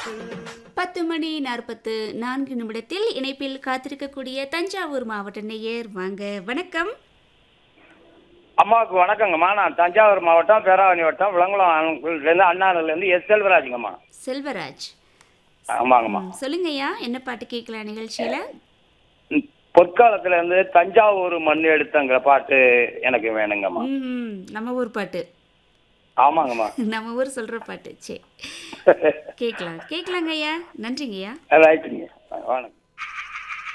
10:44 இணைப்பில் காத்திருக்கக்கூடிய தஞ்சாவூர் மாவட்ட நேயர் வாங்க. வணக்கம். அம்மாவுக்கு வணக்கங்கம்மா. நான் தஞ்சாவூர் மாவட்டம் பேராவணி வட்டம் விளங்குளம் அண்ணாநகர்லேருந்து செல்வராஜுங்கம்மா. செல்வராஜ். ஆமாங்கம்மா. சொல்லுங்கய்யா, என்ன பாட்டு கேட்கலாம் நிகழ்ச்சியில? பொற்காலத்துல இருந்து தஞ்சாவூர் மண் எடுத்தங்கிற பாட்டு எனக்கு வேணுங்கம்மா. நம்ம ஊர் பாட்டு. ஆமாங்கம்மா. நம்ம ஊர் சொல்ற பாட்டு. சரி, கேட்கலாங்க ஐயா. நன்றிங்கய்யா. ரைட்டுங்க. வணக்கம்.